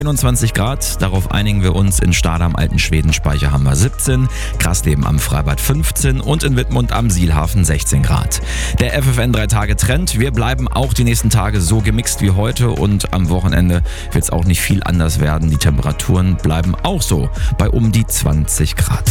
21 Grad, darauf einigen wir uns. In Stade am Alten Schwedenspeicher haben wir 17, Grasleben am Freibad 15 und in Wittmund am Sielhafen 16 Grad. Der FFN 3-Tage-Trend, wir bleiben auch die nächsten Tage so gemixt wie heute und am Wochenende wird es auch nicht viel anders werden. Die Temperaturen bleiben auch so bei um die 20 Grad.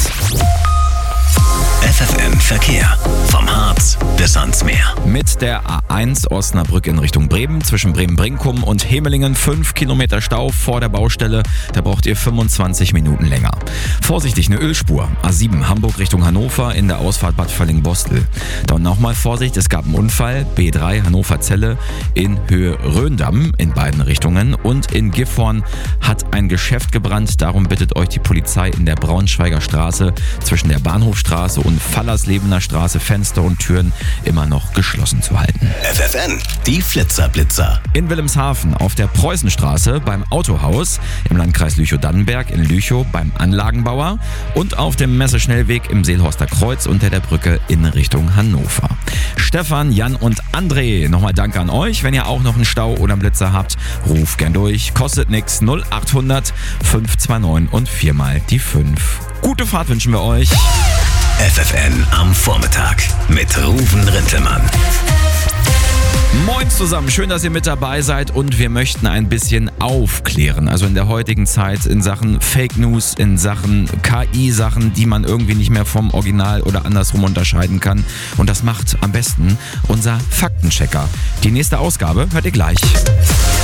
FFN Verkehr. Vom Harz bis ans Meer. Mit der A1 Osnabrück in Richtung Bremen, zwischen Bremen-Brinkum und Hemelingen 5 Kilometer Stau vor der Baustelle. Da braucht ihr 25 Minuten länger. Vorsichtig, eine Ölspur. A7 Hamburg Richtung Hannover in der Ausfahrt Bad Völling-Bostel. Dann nochmal Vorsicht, es gab einen Unfall. B3 Hannover-Zelle in Höhe Röhndamm in beiden Richtungen. Und in Gifhorn hat ein Geschäft gebrannt. Darum bittet euch die Polizei in der Braunschweiger Straße zwischen der Bahnhofstraße und Fallerslebener Straße Fenster und Türen immer noch geschlossen zu halten. FFN, die Flitzer-Blitzer. In Wilhelmshaven auf der Preußenstraße beim Autohaus, im Landkreis Lüchow-Dannenberg in Lüchow beim Anlagenbauer und auf dem Messeschnellweg im Seelhorster Kreuz unter der Brücke in Richtung Hannover. Stefan, Jan und André, nochmal Danke an euch. Wenn ihr auch noch einen Stau oder einen Blitzer habt, ruft gern durch. Kostet nix, 0800 529 und 4 mal die 5. Gute Fahrt wünschen wir euch. FFN am Vormittag mit Ruven Rintelmann. Moin zusammen, schön, dass ihr mit dabei seid und wir möchten ein bisschen aufklären. Also in der heutigen Zeit in Sachen Fake News, in Sachen KI-Sachen, die man irgendwie nicht mehr vom Original oder andersrum unterscheiden kann. Und das macht am besten unser Faktenchecker. Die nächste Ausgabe hört ihr gleich.